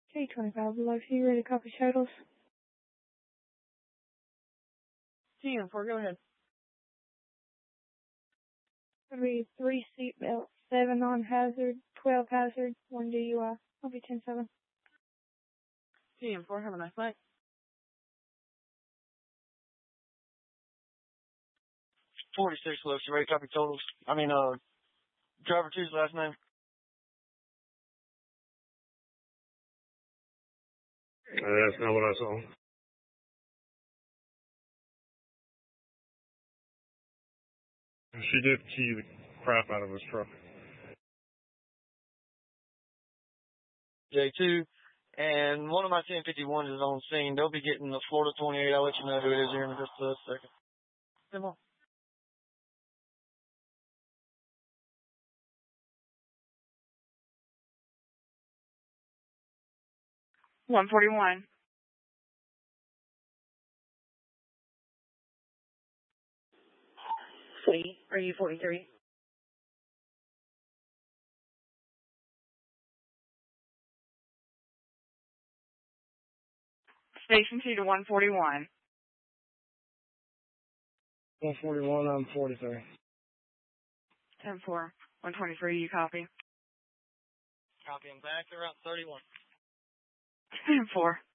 K25 below, so you ready to copy totals? TM4, go ahead. It'll be 3 seatbelts, 7 non-hazard, 12 hazard, 1 DUI. I'll be 10-7. TM4, have a nice night. 46 looks, you ready to copy totals? Driver 2's last name. That's not what I saw. She did key the crap out of his truck. J2, and one of my 1051s is on scene. They'll be getting the Florida 28. I'll let you know who it is here in just a second. Come on. $141. Sweet. Are you 43? Station 2 to 141. 141, I'm 43. 10-4. 123, you copy? Copy, I'm back to Route 31. 10-4.